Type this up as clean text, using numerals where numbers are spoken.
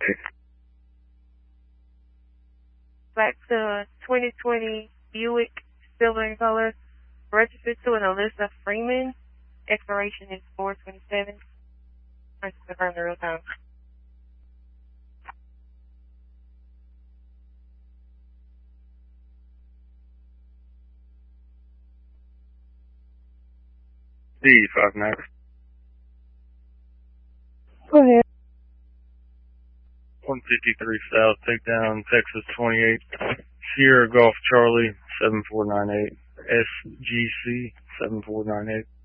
Back to 2020 Buick, silver in color, registered to an Alyssa Freeman. Expiration is 4/27. I just confirm the real time. D59. Go ahead. 153 South, takedown, Texas 28, Sierra Golf Charlie 7498, SGC 7498.